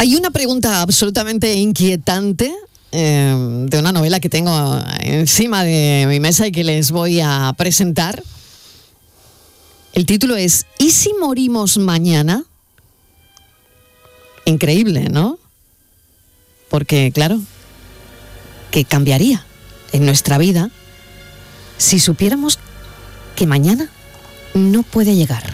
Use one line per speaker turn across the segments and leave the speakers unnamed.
Hay una pregunta absolutamente inquietante de una novela que tengo encima de mi mesa y que les voy a presentar. El título es ¿Y si morimos mañana? Increíble, ¿no? Porque, claro, ¿qué cambiaría en nuestra vida si supiéramos que mañana no puede llegar?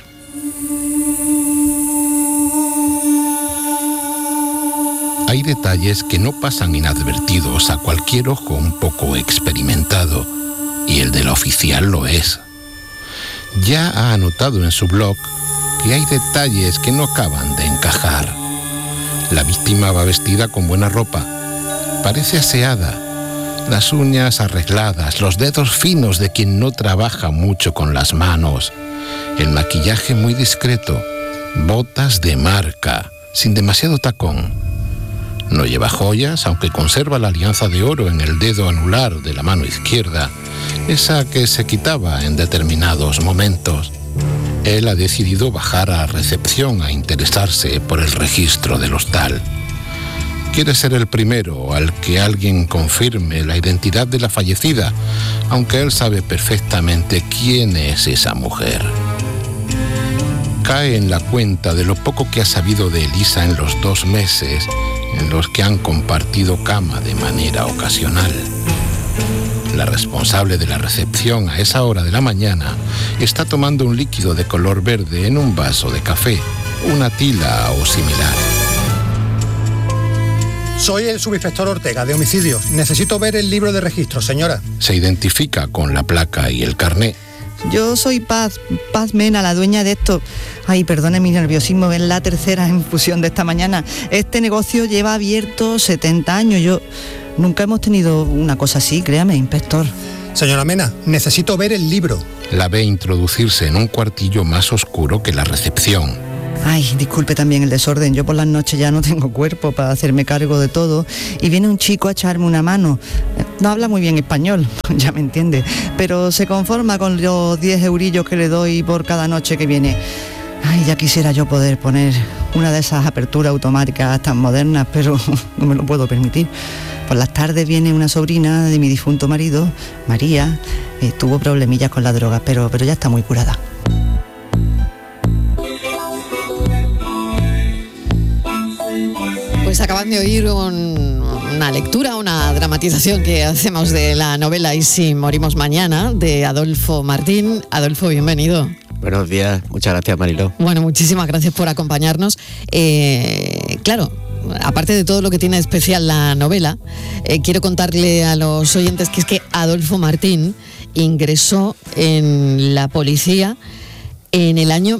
Hay detalles que no pasan inadvertidos a cualquier ojo un poco experimentado, y el de la oficial lo es. Ya ha anotado en su blog que hay detalles que no acaban de encajar. La víctima va vestida con buena ropa, parece aseada, las uñas arregladas, los dedos finos de quien no trabaja mucho con las manos, el maquillaje muy discreto, botas de marca, sin demasiado tacón. No lleva joyas, aunque conserva la alianza de oro en el dedo anular de la mano izquierda, esa que se quitaba en determinados momentos. Él ha decidido bajar a recepción a interesarse por el registro del hostal. Quiere ser el primero al que alguien confirme la identidad de la fallecida, aunque él sabe perfectamente quién es esa mujer. Cae en la cuenta de lo poco que ha sabido de Elisa en los 2 meses en los que han compartido cama de manera ocasional. La responsable de la recepción a esa hora de la mañana está tomando un líquido de color verde en un vaso de café, una tila o similar.
Soy el subinspector Ortega, de homicidios. Necesito ver el libro de registro, señora.
Se identifica con la placa y el carné.
Yo soy Paz Mena, la dueña de esto. Ay, perdone mi nerviosismo, es la 3ª infusión de esta mañana. Este negocio lleva abierto 70 años. Nunca hemos tenido una cosa así, créame, inspector.
Señora Mena, necesito ver el libro.
La ve introducirse en un cuartillo más oscuro que la recepción.
Ay, disculpe también el desorden. Yo por las noches ya no tengo cuerpo para hacerme cargo de todo. Y viene un chico a echarme una mano. No habla muy bien español, ya me entiende. Pero se conforma con los 10 eurillos que le doy por cada noche que viene. Ay, ya quisiera yo poder poner una de esas aperturas automáticas tan modernas, pero no me lo puedo permitir. Por las tardes viene una sobrina de mi difunto marido, María. Tuvo problemillas con la droga, pero ya está muy curada.
Pues acaban de oír una lectura, una dramatización que hacemos de la novela ¿Y si morimos mañana?, de Adolfo Martín. Adolfo, bienvenido.
Buenos días, muchas gracias, Mariló.
Bueno, muchísimas gracias por acompañarnos. Claro, aparte de todo lo que tiene de especial la novela, quiero contarle a los oyentes que es que Adolfo Martín ingresó en la policía en el año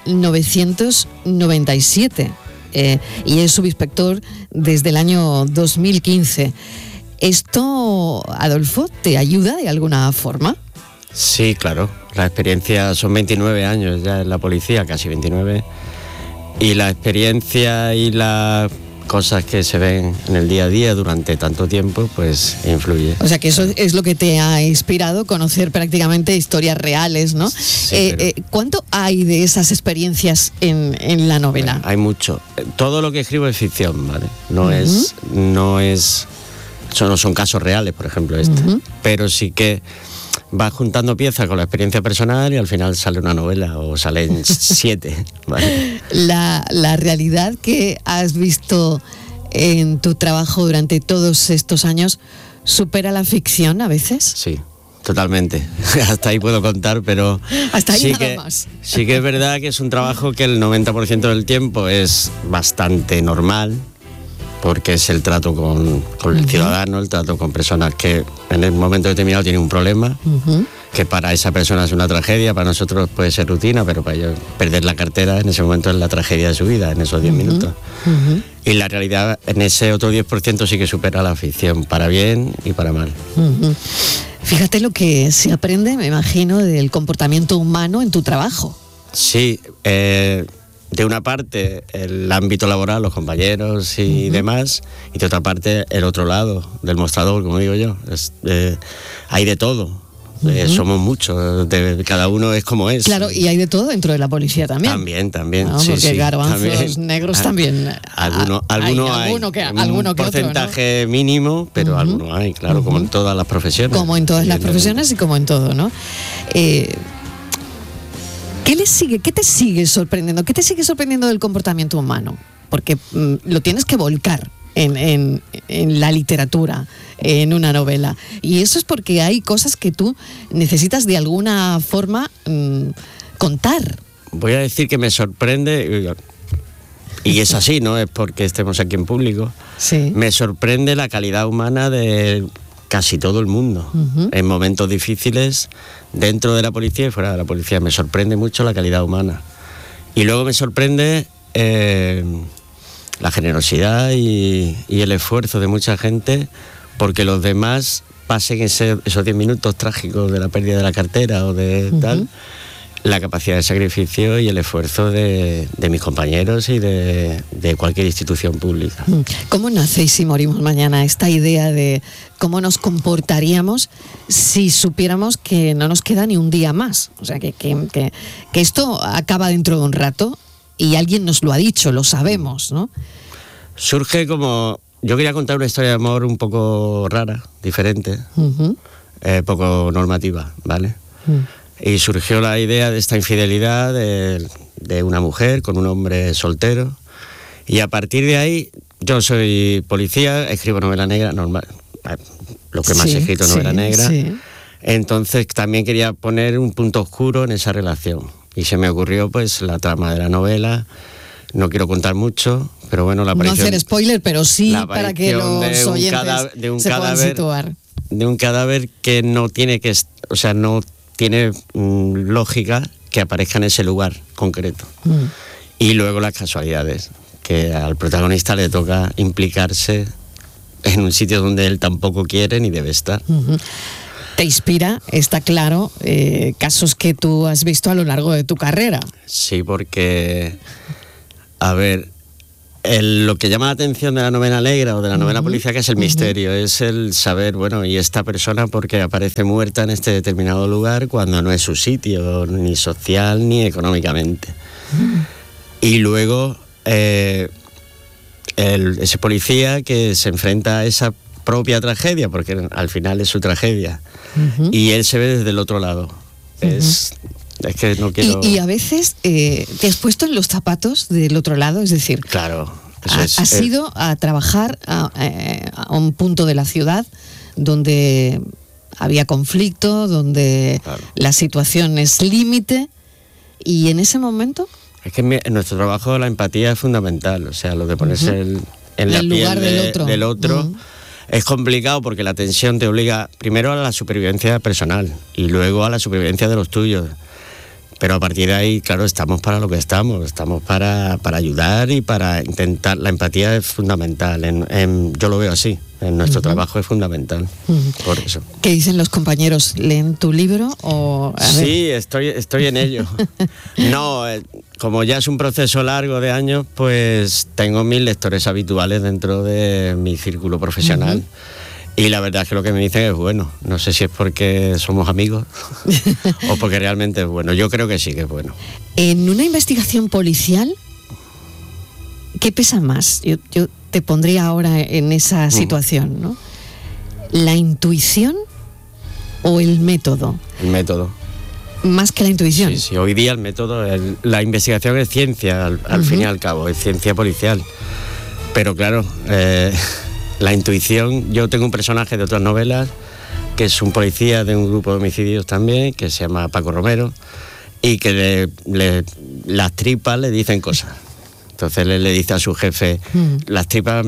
1997. Y es subinspector desde el año 2015. ¿Esto, Adolfo, te ayuda de alguna forma?
Sí, claro. La experiencia, son 29 años ya en la policía, casi 29. Y la experiencia y las cosas que se ven en el día a día durante tanto tiempo, pues influye.
O sea que eso es lo que te ha inspirado, conocer prácticamente historias reales, ¿no?
Sí,
¿Cuánto hay de esas experiencias en la novela?
Bueno, hay mucho. Todo lo que escribo es ficción, ¿vale? No son casos reales, por ejemplo, pero sí que vas juntando piezas con la experiencia personal y al final sale una novela o salen 7, ¿vale?
La realidad que has visto en tu trabajo durante todos estos años supera la ficción a veces.
Sí, totalmente. Hasta ahí puedo contar, pero
hasta ahí nada más.
Sí que es verdad que es un trabajo que el 90% del tiempo es bastante normal, porque es el trato con el ciudadano, el trato con personas que en el momento determinado tienen un problema, que para esa persona es una tragedia, para nosotros puede ser rutina, pero para ellos perder la cartera en ese momento es la tragedia de su vida, en esos 10 minutos. Y la realidad en ese otro 10% sí que supera la ficción, para bien y para mal.
Fíjate lo que se aprende, me imagino, del comportamiento humano en tu trabajo.
Sí, de una parte el ámbito laboral, los compañeros y demás, y de otra parte el otro lado del mostrador, como digo yo. Hay de todo. somos muchos, cada uno es como es.
Claro, y hay de todo dentro de la policía también.
También,
¿no?
sí,
porque garbanzos
también.
negros también.
Alguno hay.
Un
Un porcentaje
otro, ¿no?
mínimo, pero algunos hay, claro, como en todas las profesiones.
Como en todas las profesiones y como en todo, ¿no? ¿Qué te sigue sorprendiendo? ¿Qué te sigue sorprendiendo del comportamiento humano? Porque lo tienes que volcar en la literatura, en una novela. Y eso es porque hay cosas que tú necesitas de alguna forma contar.
Voy a decir que me sorprende, y es así, no es porque estemos aquí en público,
Sí.
me sorprende la calidad humana de casi todo el mundo. En momentos difíciles, dentro de la policía y fuera de la policía, me sorprende mucho la calidad humana. Y luego me sorprende la generosidad y el esfuerzo de mucha gente porque los demás pasen esos 10 minutos trágicos de la pérdida de la cartera o de tal, la capacidad de sacrificio y el esfuerzo de mis compañeros y de cualquier institución pública.
¿Cómo nace, y si morimos mañana, esta idea de cómo nos comportaríamos si supiéramos que no nos queda ni un día más? O sea, que esto acaba dentro de un rato y alguien nos lo ha dicho, lo sabemos, ¿no?
Surge como... Yo quería contar una historia de amor un poco rara, diferente, poco normativa, ¿vale? Y surgió la idea de esta infidelidad de una mujer con un hombre soltero. Y a partir de ahí, yo soy policía, escribo novela negra, normal, lo que más he escrito novela negra. Sí. Entonces también quería poner un punto oscuro en esa relación. Y se me ocurrió pues la trama de la novela. No quiero contar mucho, pero bueno, la aparición...
No hacer spoiler, pero sí para que los oyentes se puedan situar.
De un cadáver que no tiene que... O sea, no tiene lógica que aparezca en ese lugar concreto. Y luego las casualidades, que al protagonista le toca implicarse en un sitio donde él tampoco quiere ni debe estar.
Te inspira, está claro, casos que tú has visto a lo largo de tu carrera.
Sí, porque... A ver, lo que llama la atención de la novela negra o de la novela policíaca es el misterio, es el saber, bueno, y esta persona por qué aparece muerta en este determinado lugar cuando no es su sitio, ni social ni económicamente. Y luego ese policía que se enfrenta a esa propia tragedia, porque al final es su tragedia, y él se ve desde el otro lado. Es que no quiero...
Y a veces te has puesto en los zapatos del otro lado, es decir...
Claro.
Has ido a trabajar a un punto de la ciudad donde había conflicto, donde la situación es límite, y en ese momento...
Es que en nuestro trabajo la empatía es fundamental, o sea, lo de ponerse en la piel del otro es complicado porque la tensión te obliga primero a la supervivencia personal y luego a la supervivencia de los tuyos. Pero a partir de ahí, claro, estamos para lo que estamos para ayudar y para intentar... La empatía es fundamental, yo lo veo así, en nuestro trabajo es fundamental, por eso.
¿Qué dicen los compañeros? ¿Leen tu libro o...?
Sí, estoy en ello. No, como ya es un proceso largo de años, pues tengo mis lectores habituales dentro de mi círculo profesional. Y la verdad es que lo que me dicen es bueno. No sé si es porque somos amigos o porque realmente es bueno. Yo creo que sí que es bueno.
En una investigación policial, ¿qué pesa más? Yo te pondría ahora en esa situación, ¿no? ¿La intuición o el método?
El método.
Más que la intuición.
Sí, hoy día el método, la investigación es ciencia, al fin y al cabo, es ciencia policial. Pero claro... La intuición, yo tengo un personaje de otras novelas que es un policía de un grupo de homicidios también, que se llama Paco Romero, y que las tripas le dicen cosas. Entonces él le dice a su jefe, mis tripas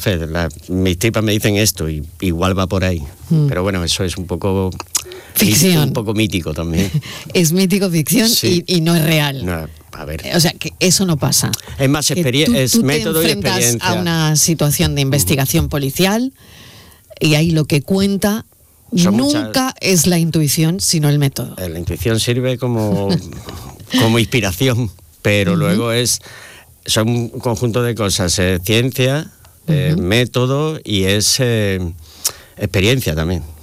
me dicen esto, y igual va por ahí. Pero bueno, eso es un poco...
Ficción.
Un poco mítico también.
Es mítico ficción, sí. y no es real.
No, a ver.
O sea, que eso no pasa.
Es más es método y experiencia.
A una situación de investigación policial y ahí lo que cuenta nunca es la intuición, sino el método.
La intuición sirve como inspiración, pero luego son un conjunto de cosas. Ciencia, método y es experiencia también.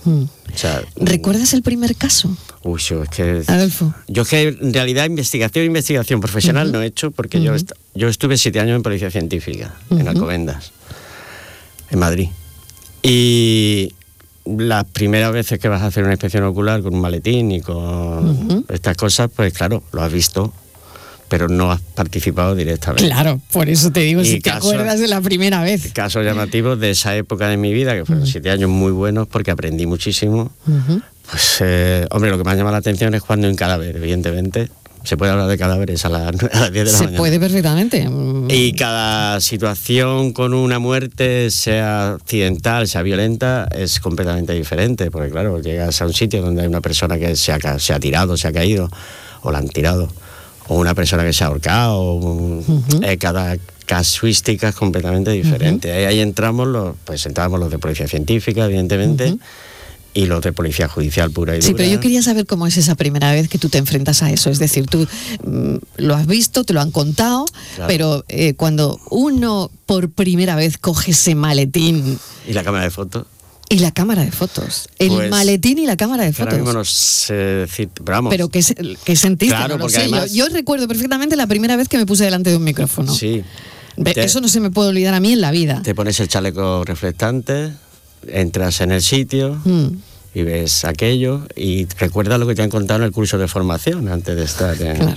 O sea,
¿recuerdas el primer caso?
Uy, es que...
Adolfo.
Yo es que en realidad investigación profesional no he hecho, porque yo estuve 7 años en policía científica, en Alcobendas, en Madrid. Y las primeras veces que vas a hacer una inspección ocular con un maletín y con estas cosas, pues claro, lo has visto, pero no has participado directamente.
Claro, por eso te digo,
Y
si te acuerdas de la primera vez.
Casos llamativos de esa época de mi vida, que fueron 7 años muy buenos porque aprendí muchísimo. Pues, hombre, lo que más llama la atención es cuando hay un cadáver, evidentemente. Se puede hablar de cadáveres a las 10 de la mañana.
Se puede perfectamente.
Y cada situación con una muerte, sea accidental, sea violenta, es completamente diferente. Porque claro, llegas a un sitio donde hay una persona que se ha tirado, se ha caído, o la han tirado, o una persona que se ha ahorcado. Cada casuística es completamente diferente. Ahí entramos los de policía científica, evidentemente, y los de policía judicial pura y dura.
Sí, pero yo quería saber cómo es esa primera vez que tú te enfrentas a eso. Es decir, tú lo has visto, te lo han contado, claro. Pero cuando uno por primera vez coge ese maletín...
¿Y la cámara de fotos?
Y la cámara de fotos. El maletín y la cámara de fotos.
Ahora mismo no sé decir, pero vamos.
Pero ¿qué sentiste?
Claro,
no
porque
sé.
además...
Yo recuerdo perfectamente la primera vez que me puse delante de un micrófono.
Sí.
Eso no se me puede olvidar a mí en la vida.
Te pones el chaleco reflectante, entras en el sitio y ves aquello y recuerdas lo que te han contado en el curso de formación antes de estar.
Claro.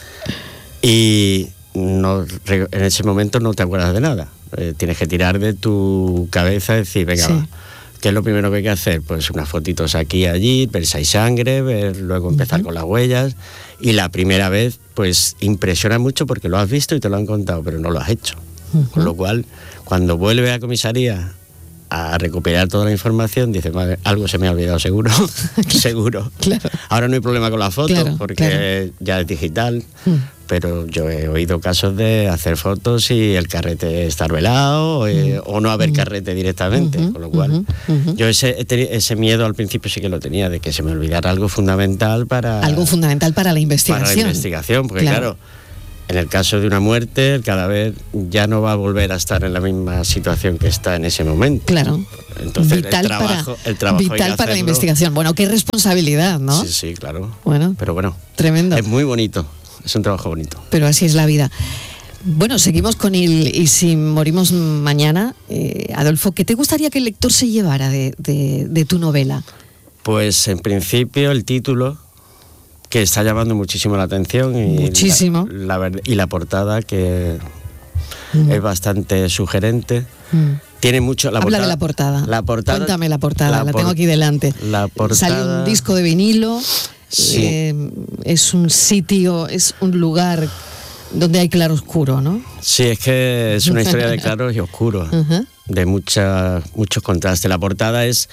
Y en ese momento no te acuerdas de nada. Tienes que tirar de tu cabeza y decir, venga, va. ¿Qué es lo primero que hay que hacer? Pues unas fotitos aquí y allí, ver si hay sangre, luego empezar con las huellas. Y la primera vez, pues impresiona mucho porque lo has visto y te lo han contado, pero no lo has hecho. Con lo cual, cuando vuelve a comisaría a recuperar toda la información, dices, madre, algo se me ha olvidado seguro. Seguro.
Claro.
Ahora no hay problema con las fotos porque ya es digital. Pero yo he oído casos de hacer fotos y el carrete estar velado o no haber carrete directamente, con lo cual yo ese miedo al principio sí que lo tenía, de que se me olvidara algo fundamental para la investigación. Para la investigación, porque claro, en el caso de una muerte, el cadáver ya no va a volver a estar en la misma situación que está en ese momento.
Claro.
Entonces
vital
el trabajo
vital para la investigación. Bueno, qué responsabilidad, ¿no?
Sí, claro.
Bueno,
pero bueno,
tremendo.
Es muy bonito. Es un trabajo bonito.
Pero así es la vida. Bueno, seguimos con Y si morimos mañana. Adolfo, ¿qué te gustaría que el lector se llevara de tu novela?
Pues en principio el título, que está llamando muchísimo la atención. Y
muchísimo.
Y la portada, que es bastante sugerente. Tiene mucho...
Habla de la portada. Cuéntame la portada, la tengo aquí delante.
La portada...
Sale un disco de vinilo...
Sí.
Es un sitio, es un lugar donde hay claro oscuro, ¿no?
Sí, es que es una historia de claros y oscuros, de muchos contrastes. La portada es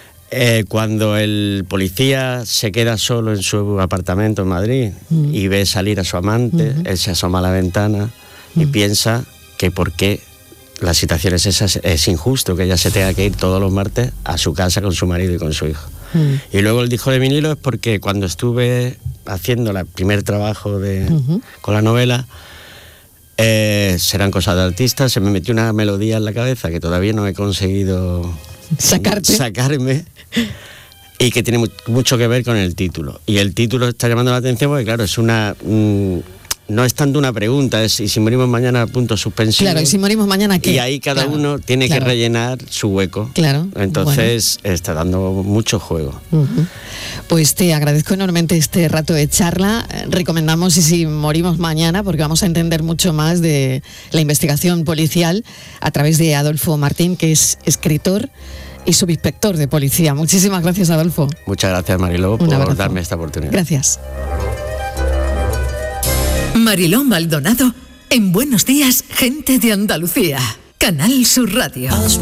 cuando el policía se queda solo en su apartamento en Madrid y ve salir a su amante, él se asoma a la ventana y piensa que por qué la situación es esa, es injusto que ella se tenga que ir todos los martes a su casa con su marido y con su hijo. Y luego el disco de vinilo es porque cuando estuve haciendo el primer trabajo con la novela, serán cosas de artistas, se me metió una melodía en la cabeza que todavía no he conseguido sacarme y que tiene mucho que ver con el título. Y el título está llamando la atención porque claro, es una... no es tanto una pregunta, es ¿y si morimos mañana? Punto suspensivo.
Claro, ¿y si morimos mañana qué?
Y ahí cada uno tiene que rellenar su hueco.
Claro.
Entonces está dando mucho juego.
Pues te agradezco enormemente este rato de charla. Recomendamos Y si morimos mañana, porque vamos a entender mucho más de la investigación policial a través de Adolfo Martín, que es escritor y subinspector de policía. Muchísimas gracias, Adolfo.
Muchas gracias, Mariló, por darme esta oportunidad.
Gracias.
Mariló Maldonado en Buenos Días, Gente de Andalucía. Canal Sur Radio.